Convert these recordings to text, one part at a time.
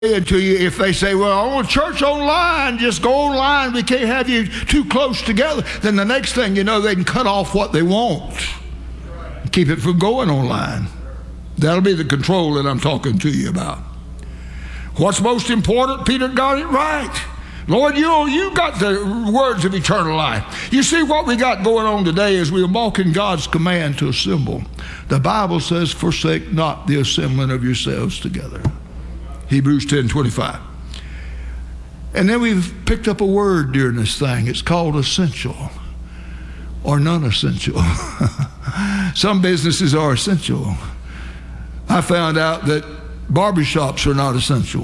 to you, if they say, well, I want church online, just go online, we can't have you too close together, then the next thing you know, they can cut off what they want, keep it from going online. That'll be the control that I'm talking to you about. What's most important? Peter got it right. Lord, you got the words of eternal life. You see, what we got going on today is we're walking God's command to assemble. The Bible says, forsake not the assembling of yourselves together. Hebrews 10:25. And then we've picked up a word during this thing. It's called essential or non-essential. Some businesses are essential. I found out that barbershops are not essential.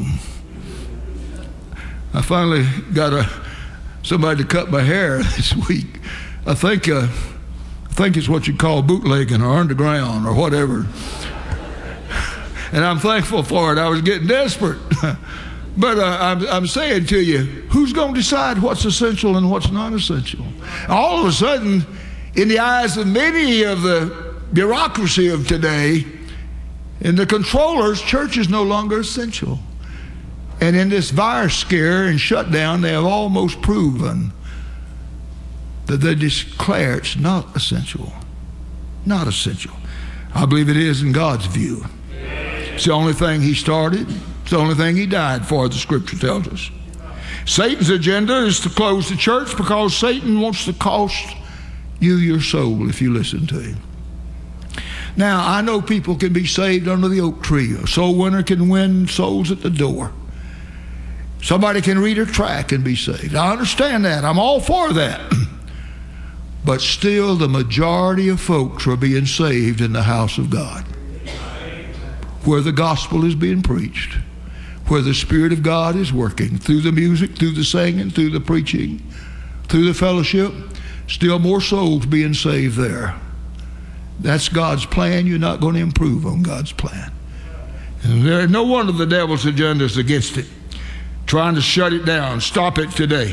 I finally got somebody to cut my hair this week. I think it's what you call bootlegging or underground or whatever. And I'm thankful for it. I was getting desperate. But I'm saying to you, who's going to decide what's essential and what's not essential? All of a sudden, in the eyes of many of the bureaucracy of today, and the controllers, church is no longer essential. And in this virus scare and shutdown, they have almost proven that they declare it's not essential. Not essential. I believe it is in God's view. It's the only thing he started. It's the only thing he died for, the scripture tells us. Satan's agenda is to close the church because Satan wants to cost you your soul if you listen to him. Now, I know people can be saved under the oak tree. A soul winner can win souls at the door. Somebody can read a tract and be saved. I understand that. I'm all for that. But still, the majority of folks are being saved in the house of God, where the gospel is being preached, where the Spirit of God is working through the music, through the singing, through the preaching, through the fellowship. Still more souls being saved there. That's God's plan. You're not going to improve on God's plan. And there, no wonder the devil's agenda is against it, trying to shut it down, stop it today.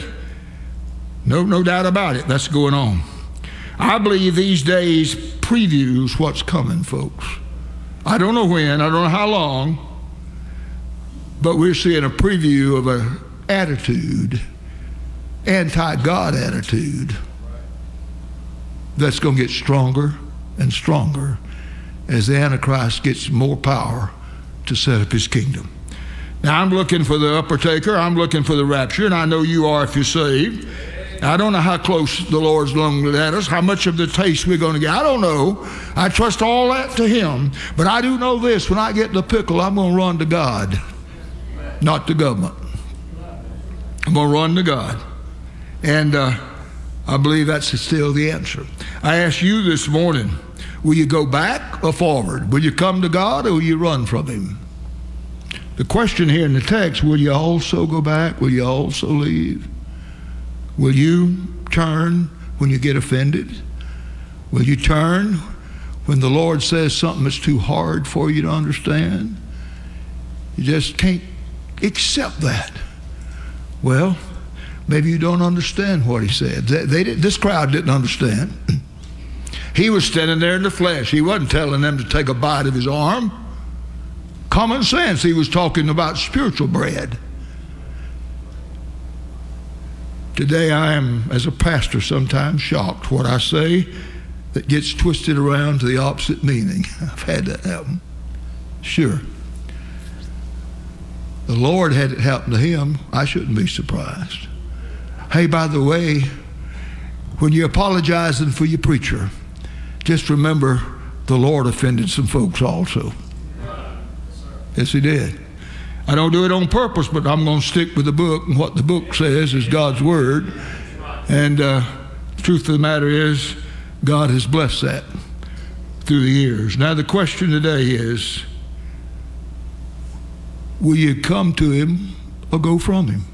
No doubt about it. That's going on. I believe these days previews what's coming, folks. I don't know when, I don't know how long, but we're seeing a preview of an attitude, anti-God attitude, that's going to get stronger and stronger as the Antichrist gets more power to set up his kingdom. Now, I'm looking for the upper taker. I'm looking for the rapture, and I know you are if you're saved. I don't know how close the Lord's looking at us, how much of the taste we're going to get. I don't know. I trust all that to him. But I do know this. When I get in the pickle, I'm going to run to God, not to government. I'm going to run to God. And I believe that's still the answer. I ask you this morning, will you go back or forward? Will you come to God or will you run from him? The question here in the text, will you also go back? Will you also leave? Will you turn when you get offended? Will you turn when the Lord says something that's too hard for you to understand? You just can't accept that. Well, maybe you don't understand what he said. This crowd didn't understand. He was standing there in the flesh. He wasn't telling them to take a bite of his arm. Common sense. He was talking about spiritual bread. Today I am, as a pastor, sometimes shocked what I say that gets twisted around to the opposite meaning. I've had that happen. Sure. The Lord had it happen to him. I shouldn't be surprised. Hey, by the way, when you're apologizing for your preacher, just remember the Lord offended some folks also. Yes, he did. I don't do it on purpose, but I'm going to stick with the book, and what the book says is God's word. And the truth of the matter is, God has blessed that through the years. Now the question today is, will you come to him or go from him?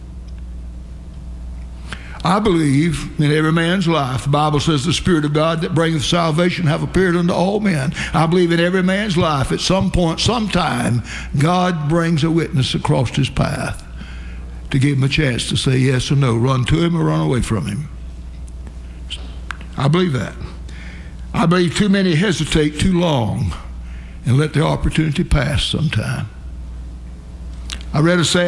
I believe in every man's life. The Bible says the Spirit of God that bringeth salvation have appeared unto all men. I believe in every man's life at some point, sometime, God brings a witness across his path to give him a chance to say yes or no, run to him or run away from him. I believe that. I believe too many hesitate too long and let the opportunity pass sometime. I read a sad